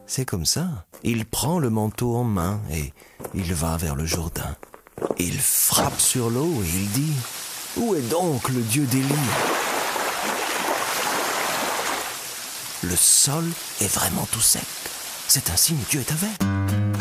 C'est comme ça. Il prend le manteau en main et il va vers le Jourdain. Il frappe sur l'eau et il dit « Où est donc le Dieu d'Élie ?» Le sol est vraiment tout sec. C'est un signe, Dieu est avec.